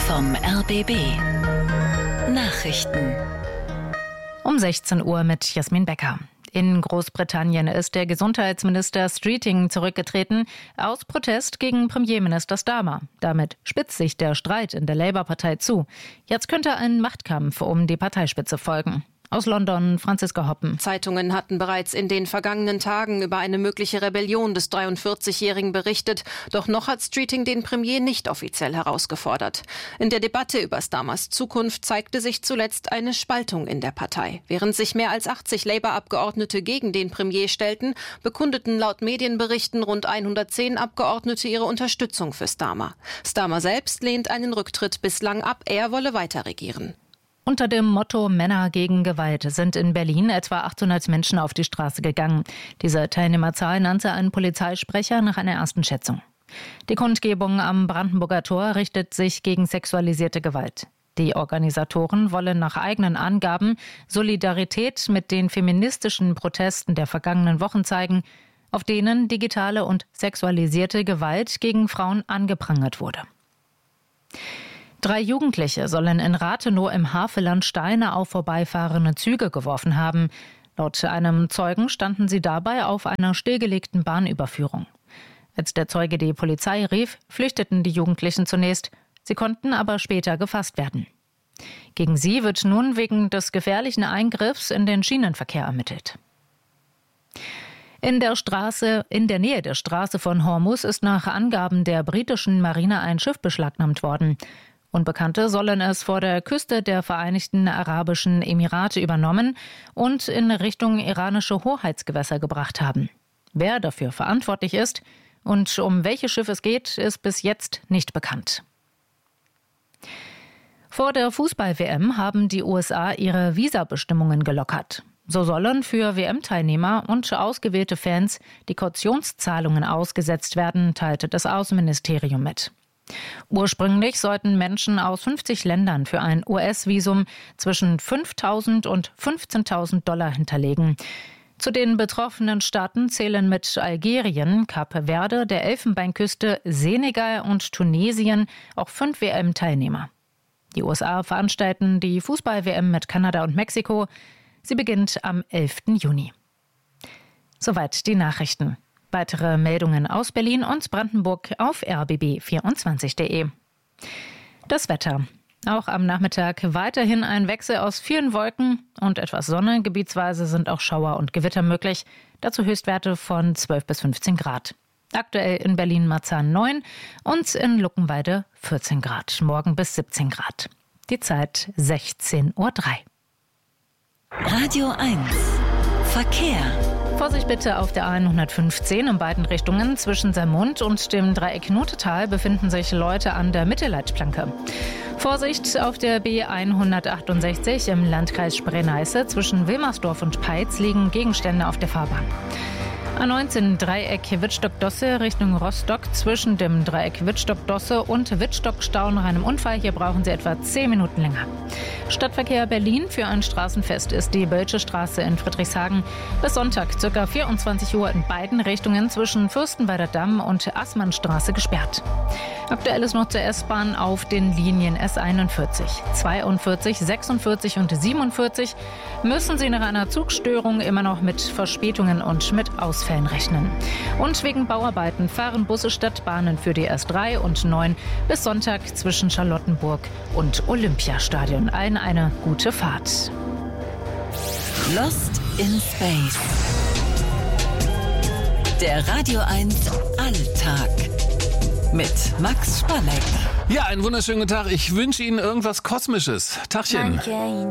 vom RBB. Nachrichten. Um 16 Uhr mit Jasmin Becker. In Großbritannien ist der Gesundheitsminister Streeting zurückgetreten, aus Protest gegen Premierminister Starmer. Damit spitzt sich der Streit in der Labour-Partei zu. Jetzt könnte ein Machtkampf um die Parteispitze folgen. Aus London, Franziska Hoppen. Zeitungen hatten bereits in den vergangenen Tagen über eine mögliche Rebellion des 43-Jährigen berichtet. Doch noch hat Streeting den Premier nicht offiziell herausgefordert. In der Debatte über Starmers Zukunft zeigte sich zuletzt eine Spaltung in der Partei. Während sich mehr als 80 Labour-Abgeordnete gegen den Premier stellten, bekundeten laut Medienberichten rund 110 Abgeordnete ihre Unterstützung für Starmer. Starmer selbst lehnt einen Rücktritt bislang ab. Er wolle weiter regieren. Unter dem Motto Männer gegen Gewalt sind in Berlin etwa 800 Menschen auf die Straße gegangen. Diese Teilnehmerzahl nannte ein Polizeisprecher nach einer ersten Schätzung. Die Kundgebung am Brandenburger Tor richtet sich gegen sexualisierte Gewalt. Die Organisatoren wollen nach eigenen Angaben Solidarität mit den feministischen Protesten der vergangenen Wochen zeigen, auf denen digitale und sexualisierte Gewalt gegen Frauen angeprangert wurde. 3 Jugendliche sollen in Rathenow im Havelland Steine auf vorbeifahrende Züge geworfen haben. Laut einem Zeugen standen sie dabei auf einer stillgelegten Bahnüberführung. Als der Zeuge die Polizei rief, flüchteten die Jugendlichen zunächst. Sie konnten aber später gefasst werden. Gegen sie wird nun wegen des gefährlichen Eingriffs in den Schienenverkehr ermittelt. In der Nähe der Straße von Hormuz ist nach Angaben der britischen Marine ein Schiff beschlagnahmt worden. Unbekannte sollen es vor der Küste der Vereinigten Arabischen Emirate übernommen und in Richtung iranische Hoheitsgewässer gebracht haben. Wer dafür verantwortlich ist und um welches Schiff es geht, ist bis jetzt nicht bekannt. Vor der Fußball-WM haben die USA ihre Visabestimmungen gelockert. So sollen für WM-Teilnehmer und ausgewählte Fans die Kautionszahlungen ausgesetzt werden, teilte das Außenministerium mit. Ursprünglich sollten Menschen aus 50 Ländern für ein US-Visum zwischen 5.000 und 15.000 Dollar hinterlegen. Zu den betroffenen Staaten zählen mit Algerien, Kap Verde, der Elfenbeinküste, Senegal und Tunesien auch 5 WM-Teilnehmer. Die USA veranstalten die Fußball-WM mit Kanada und Mexiko. Sie beginnt am 11. Juni. Soweit die Nachrichten. Weitere Meldungen aus Berlin und Brandenburg auf rbb24.de. Das Wetter. Auch am Nachmittag weiterhin ein Wechsel aus vielen Wolken und etwas Sonne. Gebietsweise sind auch Schauer und Gewitter möglich. Dazu Höchstwerte von 12 bis 15 Grad. Aktuell in Berlin-Marzahn 9 und in Luckenwalde 14 Grad. Morgen bis 17 Grad. Die Zeit 16:03 Uhr. Radio 1. Verkehr. Vorsicht bitte auf der A115 in beiden Richtungen. Zwischen Saarmund und dem Dreieck Notetal befinden sich Leute an der Mittelleitplanke. Vorsicht auf der B168 im Landkreis Spree-Neiße. Zwischen Wilmersdorf und Peitz liegen Gegenstände auf der Fahrbahn. A19 Dreieck Wittstock-Dosse Richtung Rostock. Zwischen dem Dreieck Wittstock-Dosse und Wittstock-Stau nach einem Unfall. Hier brauchen Sie etwa 10 Minuten länger. Stadtverkehr Berlin. Für ein Straßenfest ist die Bölsche Straße in Friedrichshagen bis Sonntag ca. 24 Uhr in beiden Richtungen zwischen Fürstenwalder Damm und Assmannstraße gesperrt. Aktuell ist noch zur S-Bahn auf den Linien S41, 42, 46 und 47 müssen Sie nach einer Zugstörung immer noch mit Verspätungen und mit Ausfällen rechnen. Und wegen Bauarbeiten fahren Busse statt Bahnen für die S3 und 9 bis Sonntag zwischen Charlottenburg und Olympiastadion. Allen eine gute Fahrt. Lost in Space. Der Radio 1 Alltag. Mit Max Spalleck. Ja, einen wunderschönen guten Tag. Ich wünsche Ihnen irgendwas Kosmisches. Tachchen.